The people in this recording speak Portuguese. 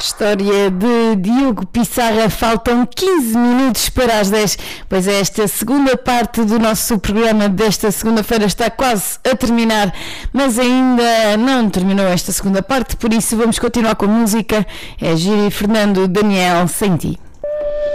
História de Diogo Pissarra. Faltam 15 minutos para as 10. Pois é, esta segunda parte do nosso programa desta segunda-feira está quase a terminar, mas ainda não terminou esta segunda parte, por isso vamos continuar com a música. É Giri Fernando Daniel, Sem Ti.